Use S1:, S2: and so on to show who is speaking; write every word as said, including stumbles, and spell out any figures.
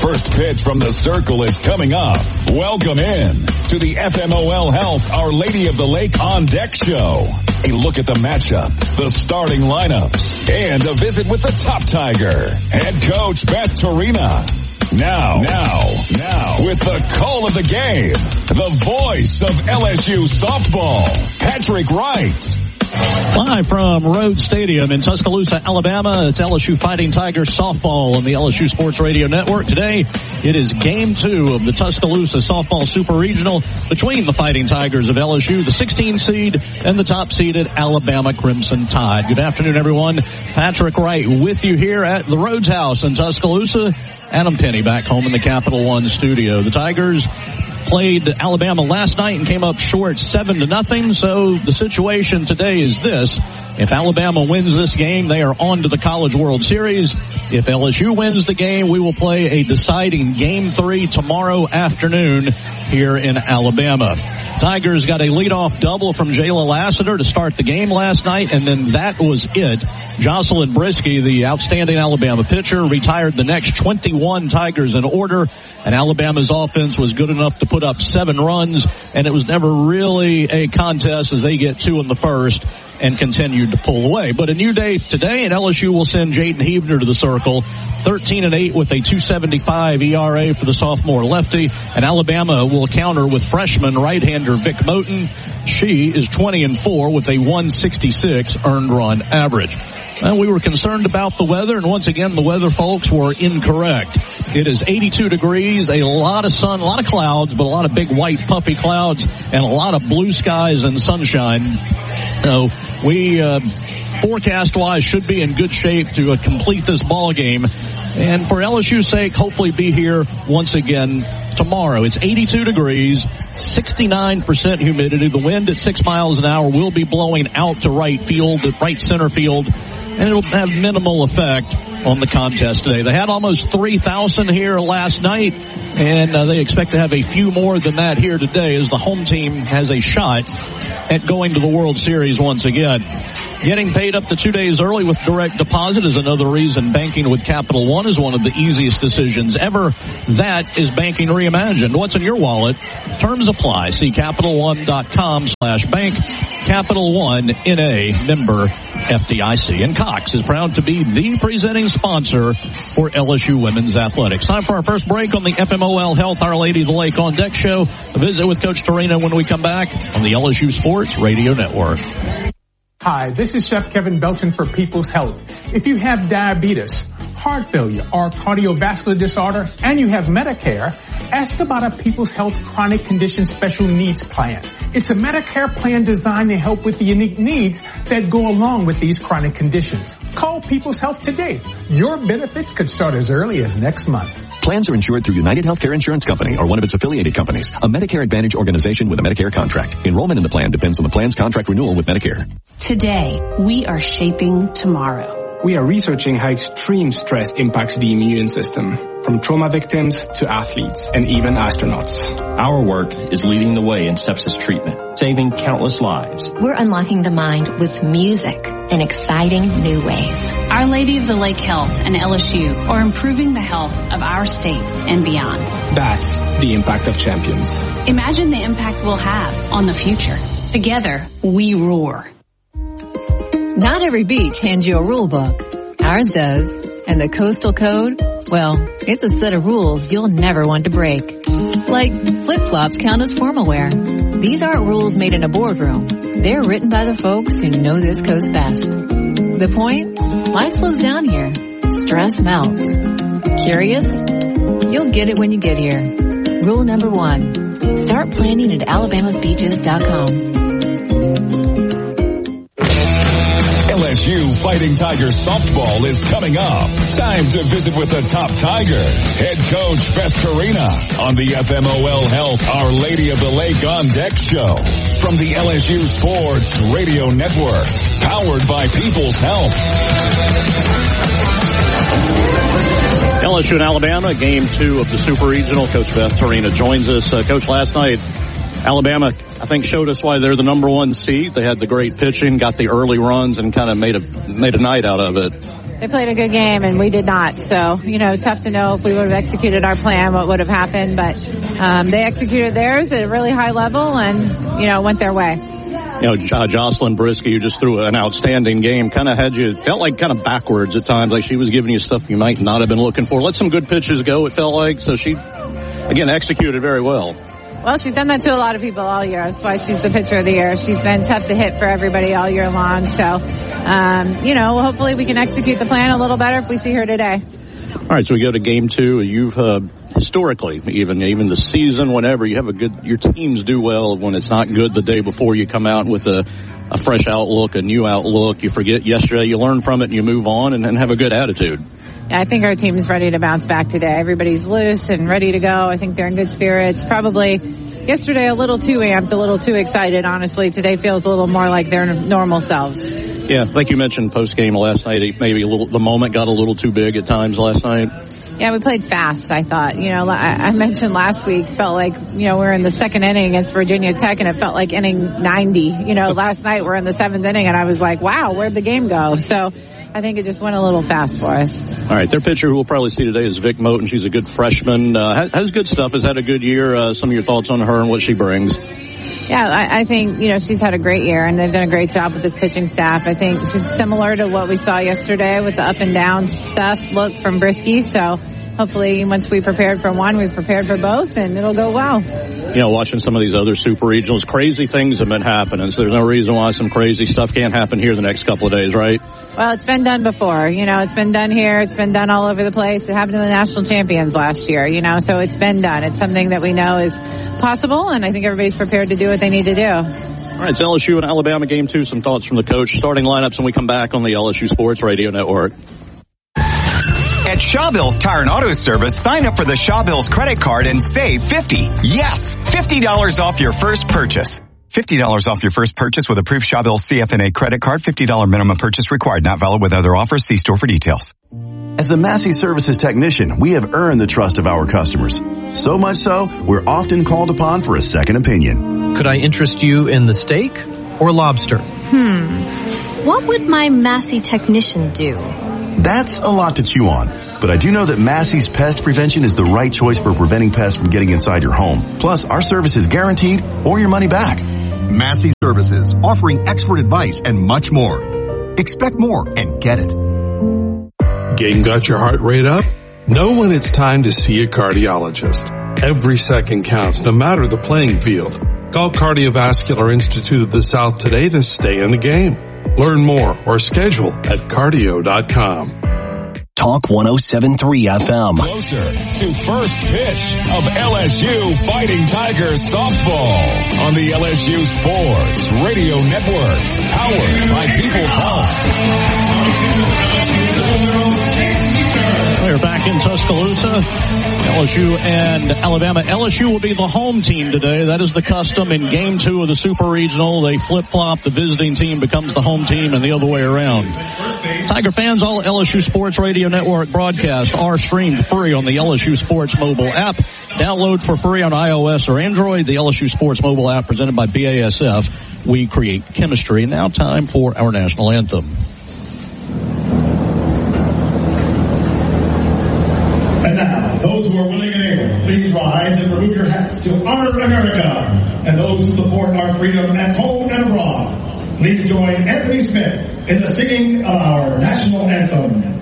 S1: first pitch from the circle is coming up. Welcome in to the F M O L Health Our Lady of the Lake On Deck Show. A look at the matchup, the starting lineups, and a visit with the top Tiger, head coach Beth Torina. Now, now, now, with the call of the game, the voice of L S U softball, Patrick Wright.
S2: Live from Rhodes Stadium in Tuscaloosa, Alabama, it's L S U Fighting Tigers softball on the L S U Sports Radio Network. Today, it is game two of the Tuscaloosa Softball Super Regional between the Fighting Tigers of L S U, the sixteen seed, and the top-seeded Alabama Crimson Tide. Good afternoon, everyone. Patrick Wright with you here at the Rhodes House in Tuscaloosa. Adam Penny back home in the Capital One studio. The Tigers played Alabama last night and came up short seven to nothing. So the situation today is this. If Alabama wins this game, they are on to the College World Series. If L S U wins the game, we will play a deciding game three tomorrow afternoon here in Alabama. Tigers got a leadoff double from Jayla Lassiter to start the game last night, and then that was it. Jocelyn Brisky, the outstanding Alabama pitcher, retired the next twenty-one Tigers in order, and Alabama's offense was good enough to put up seven runs, and it was never really a contest as they get two in the first and continued to pull away. But a new day today, and L S U will send Jaden Heavner to the circle, thirteen and eight with a two seventy-five E R A for the sophomore lefty, and Alabama will counter with freshman right-hander Vic Moten. She is twenty and four with a one sixty-six earned run average. And we were concerned about the weather, and once again, the weather folks were incorrect. It is eighty-two degrees, a lot of sun, a lot of clouds, but a lot of big white puffy clouds, and a lot of blue skies and sunshine. So we, uh, forecast-wise, should be in good shape to uh, complete this ball game. And for L S U's sake, hopefully be here once again tomorrow. It's eighty-two degrees, sixty-nine percent humidity. The wind at six miles an hour will be blowing out to right field, at right center field, and it'll have minimal effect on the contest today. They had almost three thousand here last night, and uh, they expect to have a few more than that here today as the home team has a shot at going to the World Series once again. Getting paid up to two days early with direct deposit is another reason banking with Capital One is one of the easiest decisions ever. That is banking reimagined. What's in your wallet? Terms apply. See Capital One dot com slash bank. Capital One, N A, member F D I C. And Cox is proud to be the presenting sponsor for L S U women's athletics. Time for our first break on the F M O L Health Our Lady of the Lake On Deck Show. A visit with Coach Torina when we come back on the L S U Sports Radio Network.
S3: Hi, this is Chef Kevin Belton for People's Health. If you have diabetes, heart failure, or cardiovascular disorder, and you have Medicare, ask about a People's Health Chronic Condition Special Needs Plan. It's a Medicare plan designed to help with the unique needs that go along with these chronic conditions. Call People's Health today. Your benefits could start as early as next month.
S4: Plans are insured through United Healthcare Insurance Company or one of its affiliated companies, a Medicare Advantage organization with a Medicare contract. Enrollment in the plan depends on the plan's contract renewal with Medicare.
S5: Today, we are shaping tomorrow.
S6: We are researching how extreme stress impacts the immune system, from trauma victims to athletes and even astronauts.
S7: Our work is leading the way in sepsis treatment, saving countless lives.
S8: We're unlocking the mind with music in exciting new ways.
S5: Our Lady of the Lake Health and L S U are improving the health of our state and beyond.
S6: That's the impact of champions.
S5: Imagine the impact we'll have on the future. Together, we roar.
S9: Not every beach hands you a rule book. Ours does. And the Coastal Code? Well, it's a set of rules you'll never want to break. Like, flip-flops count as formal wear. These aren't rules made in a boardroom. They're written by the folks who know this coast best. The point? Life slows down here. Stress melts. Curious? You'll get it when you get here. Rule number one. Start planning at alabamas beaches dot com.
S1: L S U Fighting Tigers softball is coming up. Time to visit with the top Tiger, head coach Beth Torina, on the F M O L Health Our Lady of the Lake On Deck Show from the L S U Sports Radio Network, powered by People's Health.
S2: L S U and Alabama, game two of the Super Regional. Coach Beth Torina joins us. Uh, Coach, last night, Alabama, I think, showed us why they're the number one seed. They had the great pitching, got the early runs, and kind of made a made a night out of it.
S10: they played a good game and we did not. So, you know, tough to know if we would have executed our plan, what would have happened. But um, they executed theirs at a really high level and, you know, went their way.
S2: You know, uh, Jocelyn Brisky, who just threw an outstanding game, kind of had you, felt like kind of backwards at times, like she was giving you stuff you might not have been looking for. Let some good pitches go, it felt like. So she, again, executed very well.
S10: Well, she's done that to a lot of people all year. That's why she's the pitcher of the year. She's been tough to hit for everybody all year long. So, um, you know, hopefully we can execute the plan a little better if we see her today.
S2: All right, so we go to game two. You've uh, historically, even even the season, whenever you have a good, your teams do well when it's not good the day before. You come out with a, a fresh outlook, a new outlook. You forget yesterday, you learn from it, and you move on and, and have a good attitude.
S10: Yeah, I think our team is ready to bounce back today. Everybody's loose and ready to go. I think they're in good spirits. Probably yesterday a little too amped, a little too excited, honestly. Today feels a little more like their normal selves.
S2: Yeah, like you mentioned post-game last night, maybe a little, the moment got a little too big at times last night.
S10: Yeah, we played fast, I thought. You know, I, I mentioned last week, felt like, you know, we we're in the second inning against Virginia Tech, and it felt like inning ninety. You know, last night we're in the seventh inning, and I was like, wow, where'd the game go? So I think it just went a little fast for us.
S2: All right, their pitcher who we'll probably see today is Vic Moten. She's a good freshman. Uh, has, has good stuff. Has had a good year. Uh, some of your thoughts on her and what she brings?
S10: Yeah, I, I think, you know, she's had a great year, and they've done a great job with this pitching staff. I think she's similar to what we saw yesterday with the up and down stuff look from Brisky. So hopefully once we prepared for one, we prepared for both, and it'll go well.
S2: You know, watching some of these other super regionals, crazy things have been happening. So there's no reason why some crazy stuff can't happen here the next couple of days, right?
S10: Well, it's been done before. You know, it's been done here. It's been done all over the place. It happened to the national champions last year, you know, so it's been done. It's something that we know is possible, and I think everybody's prepared to do what they need to do.
S2: All right, it's L S U and Alabama game two. Some thoughts from the coach. Starting lineups when we come back on the L S U Sports Radio Network.
S11: At Shawbills Tire and Auto Service, sign up for the Shawbills credit card and save fifty. Yes, fifty dollars off your first purchase. fifty dollars off your first purchase with approved Shawbills C F N A credit card. fifty dollars minimum purchase required. Not valid with other offers. See store for details.
S12: As a Massey Services technician, we have earned the trust of our customers. So much so, we're often called upon for a second opinion.
S13: Could I interest you in the steak or lobster?
S14: Hmm. What would my Massey technician do?
S12: That's a lot to chew on. But I do know that Massey's Pest Prevention is the right choice for preventing pests from getting inside your home. Plus, our service is guaranteed or your money back.
S15: Massey Services, offering expert advice and much more. Expect more and get it.
S16: Game got your heart rate up? Know when it's time to see a cardiologist. Every second counts, no matter the playing field. Call Cardiovascular Institute of the South today to stay in the game. Learn more or schedule at cardio dot com.
S17: Talk one oh seven point three F M.
S1: Closer to first pitch of L S U Fighting Tigers softball on the L S U Sports Radio Network, powered by People's Health.
S2: We're back in Tuscaloosa. L S U and Alabama. L S U will be the home team today. That is the custom in game two of the Super Regional. They flip-flop. The visiting team becomes the home team and the other way around. Tiger fans, all L S U Sports Radio Network broadcasts are streamed free on the L S U Sports mobile app. Download for free on iOS or Android. The L S U Sports mobile app presented by B A S F. We create chemistry. Now time for our national anthem.
S18: And now, those who are willing and able, please rise and remove your hats to honor America and those who support our freedom at home and abroad. Please join Anthony Smith in the singing of our national anthem.